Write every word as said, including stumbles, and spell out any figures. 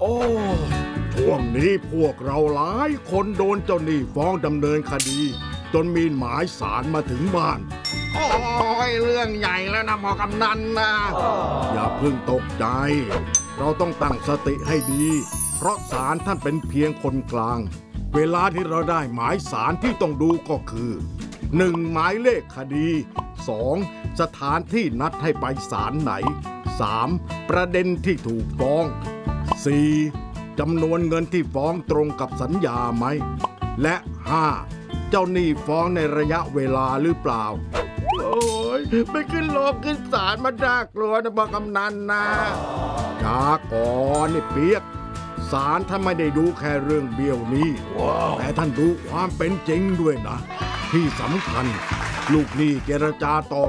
โอ้ช่วงนี้พวกเราหลายคนโดนเจ้าหนี้ฟ้องดำเนินคดีจนมีหมายศาลมาถึงบ้านโอ้ยเรื่องใหญ่แล้วนะพ่อกำนันนะอย่าเพิ่งตกใจเราต้องตั้งสติให้ดีเพราะศาลท่านเป็นเพียงคนกลางเวลาที่เราได้หมายศาลที่ต้องดูก็คือหนึ่งหมายเลขคดีสองสถานที่นัดให้ไปศาลไหนสามประเด็นที่ถูกฟ้องสี่จำนวนเงินที่ฟ้องตรงกับสัญญาไหมและห้าเจ้าหนี้ฟ้องในระยะเวลาหรือเปล่าโอ้ยไม่ขึ้นโลกขึ้นศาลมาน่ากลัวนะพ่อกำนันนะช้าก่อนนี่เปียกศาลท่านไม่ได้ดูแค่เรื่องเบี้ยวนี้ wow. แต่ท่านดูความเป็นจริงด้วยนะที่สำคัญลูกหนี้เจรจาต่อ